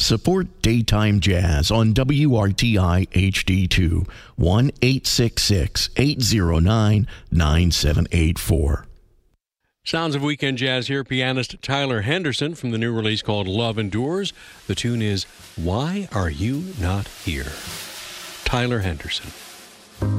Support Daytime Jazz on WRTI HD2, 1-866-809-9784. Sounds of weekend jazz here. Pianist Tyler Henderson from the new release called Love Endures. The tune is Why Are You Not Here? Tyler Henderson.